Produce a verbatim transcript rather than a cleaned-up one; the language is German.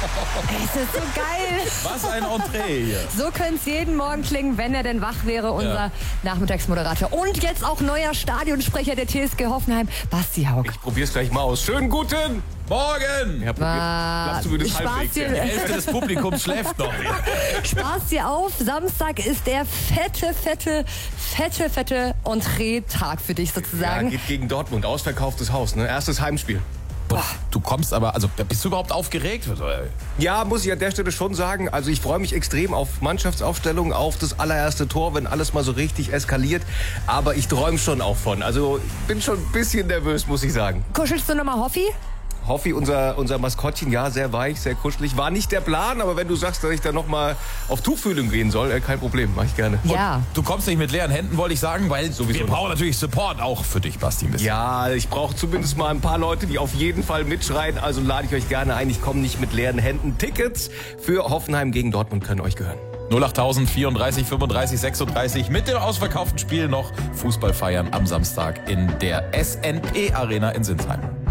Es ist so geil. Was ein Entree hier. So könnte es jeden Morgen klingen, wenn er denn wach wäre, unser Ja. Nachmittagsmoderator. Und jetzt auch neuer Stadionsprecher der T S G Hoffenheim, Basti Haug. Ich probier's gleich mal aus. Schönen guten Morgen! Ja, probier. Lass du mir das Spaß halbwegs dir, hin. Die Hälfte des Publikums schläft noch. Spaß dir auf. Samstag ist der fette, fette, fette, fette Entree-Tag für dich Ja, sozusagen. geht gegen Dortmund. Ausverkauftes Haus, ne? Erstes Heimspiel. Boah, du kommst aber, also bist du überhaupt aufgeregt? Ja, muss ich an der Stelle schon sagen. Also ich freue mich extrem auf Mannschaftsaufstellung, auf das allererste Tor, wenn alles mal so richtig eskaliert. Aber ich träume schon auch von. Also ich bin schon ein bisschen nervös, muss ich sagen. Kuschelst du nochmal Hoffi? Hoffi, unser, unser Maskottchen, ja, sehr weich, sehr kuschelig. War nicht der Plan, aber wenn du sagst, dass ich da nochmal auf Tuchfühlung gehen soll, äh, kein Problem, mach ich gerne. Ja. Du kommst nicht mit leeren Händen, wollte ich sagen, weil Sowieso wir brauchen natürlich Support auch für dich, Basti, ein bisschen. Ja, ich brauche zumindest mal ein paar Leute, die auf jeden Fall mitschreien. Also lade ich euch gerne ein. Ich komme nicht mit leeren Händen. Tickets für Hoffenheim gegen Dortmund können euch gehören. null acht vierunddreißig fünfunddreißig sechsunddreißig mit dem ausverkauften Spiel noch Fußball feiern am Samstag in der S N P Arena in Sinsheim.